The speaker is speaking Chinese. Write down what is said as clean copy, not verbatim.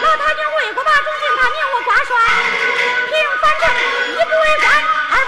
他军为国把忠心，他命我挂帅，平反正一不为官。